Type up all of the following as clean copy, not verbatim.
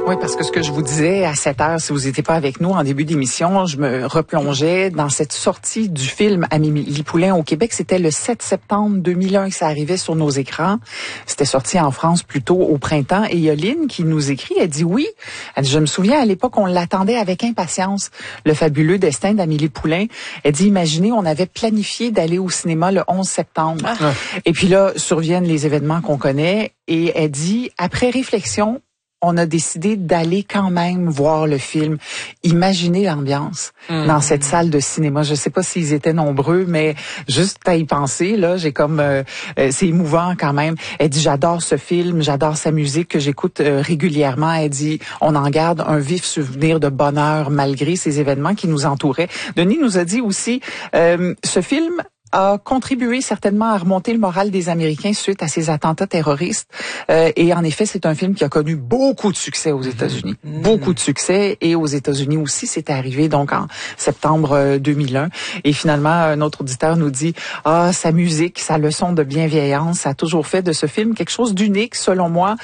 Oui, parce que ce que je vous disais à 7 heures, si vous n'étiez pas avec nous en début d'émission, je me replongeais dans cette sortie du film Amélie Poulain au Québec. C'était le 7 septembre 2001 que ça arrivait sur nos écrans. C'était sorti en France plutôt au printemps. Et Yoline qui nous écrit, elle dit oui. Elle dit, je me souviens à l'époque, on l'attendait avec impatience, le fabuleux destin d'Amélie Poulain. Elle dit, imaginez, on avait planifié d'aller au cinéma le 11 septembre. Ah. Et puis là, surviennent les événements qu'on connaît. Et elle dit, après réflexion, on a décidé d'aller quand même voir le film. Imaginez l'ambiance dans cette salle de cinéma. Je sais pas s'ils étaient nombreux, mais juste à y penser, là, j'ai comme c'est émouvant quand même. Elle dit, j'adore ce film, j'adore sa musique que j'écoute régulièrement. Elle dit, on en garde un vif souvenir de bonheur malgré ces événements qui nous entouraient. Denis nous a dit aussi, ce film a contribué certainement à remonter le moral des Américains suite à ces attentats terroristes. Et en effet, c'est un film qui a connu beaucoup de succès aux États-Unis. Beaucoup de succès. Et aux États-Unis aussi, c'est arrivé donc en septembre 2001. Et finalement, un autre auditeur nous dit, sa musique, sa leçon de bienveillance a toujours fait de ce film quelque chose d'unique, selon moi.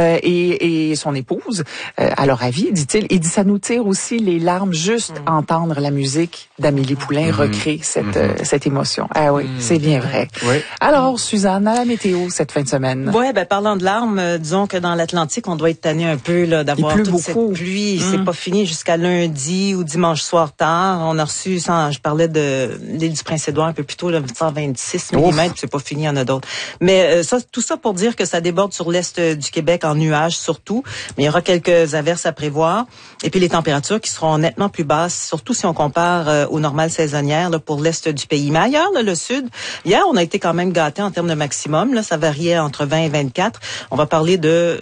Et son épouse, à leur avis, dit-il, il dit, ça nous tire aussi les larmes juste entendre la musique d'Amélie Poulain recréer cette émotion. Ah oui, c'est bien vrai. Oui. Alors, Suzanne, à la météo cette fin de semaine. Oui, parlant de larmes, disons que dans l'Atlantique, on doit être tanné un peu là, d'avoir toute cette pluie. C'est pas fini jusqu'à lundi ou dimanche soir tard. On a reçu, je parlais de l'île du Prince-Édouard un peu plus tôt, là, 126 mm, c'est pas fini, il y en a d'autres. Mais tout ça pour dire que ça déborde sur l'est du Québec en nuages surtout. Mais il y aura quelques averses à prévoir. Et puis les températures qui seront nettement plus basses, surtout si on compare aux normales saisonnières là, pour l'est du pays. Mais ailleurs, là, le sud, hier, on a été quand même gâtés en termes de maximum. Là, ça variait entre 20 et 24. On va parler de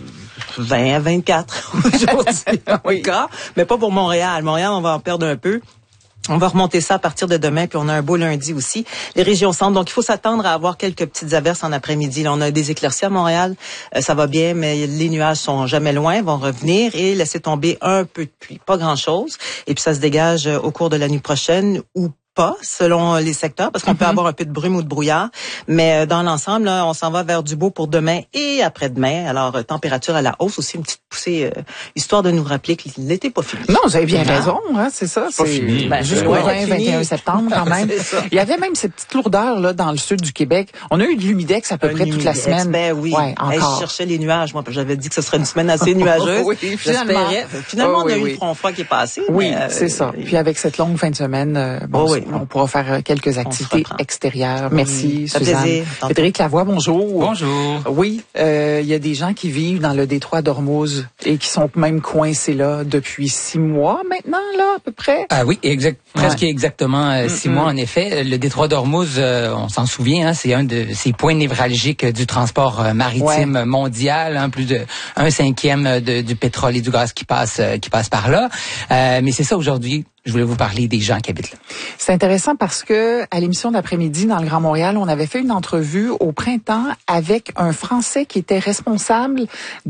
20 à 24 aujourd'hui, oui. Mais pas pour Montréal. Montréal, on va en perdre un peu. On va remonter ça à partir de demain, puis on a un beau lundi aussi. Les régions centres, donc il faut s'attendre à avoir quelques petites averses en après-midi. Là, on a des éclaircies à Montréal, ça va bien, mais les nuages sont jamais loin, vont revenir et laisser tomber un peu de pluie, pas grand-chose. Et puis ça se dégage au cours de la nuit prochaine ou pas, selon les secteurs, parce qu'on peut avoir un peu de brume ou de brouillard. Mais dans l'ensemble, là, on s'en va vers du beau pour demain et après-demain. Alors, température à la hausse, aussi une petite poussée, histoire de nous rappeler que l'été n'est pas fini. Non, vous avez bien raison, hein, c'est ça. C'est pas fini. Jusqu'au 20-21 septembre, quand même. Il y avait même cette petite lourdeur là dans le sud du Québec. On a eu de l'humidex à peu près toute la semaine. Ben oui. Ouais, encore. Je cherchais les nuages. Moi, j'avais dit que ce serait une semaine assez nuageuse. Oui, finalement, on a eu le front froid qui est passé. Oui, c'est ça. Puis avec cette longue fin de semaine, on pourra faire quelques activités extérieures. Merci, Suzanne. Plaisir. Frédéric Lavoie, bonjour. Bonjour. Oui, il y a des gens qui vivent dans le détroit d'Ormuz et qui sont même coincés là depuis 6 mois maintenant, là, à peu près. Ah oui, presque exactement 6 mois, en effet. Le détroit d'Ormuz, on s'en souvient, hein, c'est un de ces points névralgiques du transport maritime mondial, hein, plus de 1/5 du pétrole et du gaz qui passe par là. Mais c'est ça aujourd'hui. Je voulais vous parler des gens qui habitent là. C'est intéressant parce que à l'émission d'après-midi dans le Grand Montréal, on avait fait une entrevue au printemps avec un Français qui était responsable